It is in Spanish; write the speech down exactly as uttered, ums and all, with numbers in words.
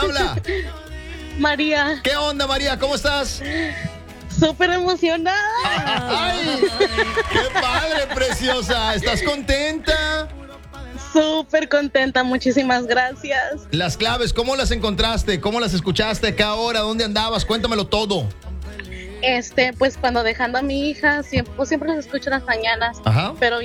habla? María. ¿Qué onda, María? ¿Cómo estás? Súper emocionada. ¡Ay! ¡Qué padre, preciosa! ¿Estás contenta? Súper contenta, muchísimas gracias. Las claves, ¿cómo las encontraste? ¿Cómo las escuchaste? ¿A qué hora? ¿Dónde andabas? Cuéntamelo todo. Este, pues cuando dejando a mi hija, siempre, pues, siempre los escucho en las mañanas. Ajá. Pero